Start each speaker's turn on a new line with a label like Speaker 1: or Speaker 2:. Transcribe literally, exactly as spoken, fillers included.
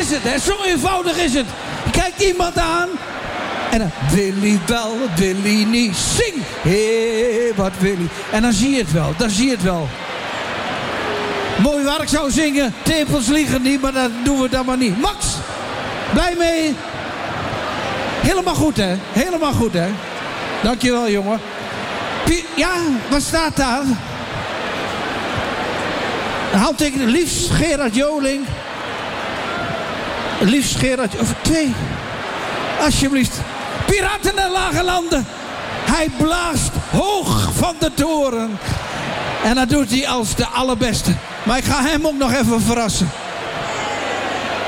Speaker 1: is het, hè. Zo eenvoudig is het. Je kijkt iemand aan. En dan wil hij wel, wil hij niet. Zing. Hé, wat wil hij. En dan zie je het wel, dan zie je het wel. Mooi waar ik zou zingen. Tepels liegen niet, maar dat doen we dan maar niet. Max, blij mee? Helemaal goed, hè? Helemaal goed, hè? Dankjewel, jongen. P- ja, wat staat daar? Een handtekening. Liefst Gerard Joling. Liefst Gerard... Of twee. Alsjeblieft. Piraten en lage landen. Hij blaast hoog van de toren. En dat doet hij als de allerbeste. Maar ik ga hem ook nog even verrassen.